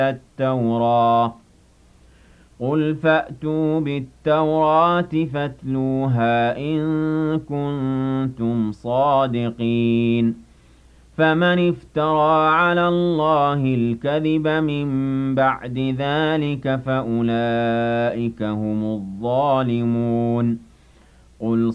التوراة قل فأتوا بالتوراة فاتلوها إن كنتم صادقين فمن افترى على الله الكذب من بعد ذلك فأولئك هم الظالمون قل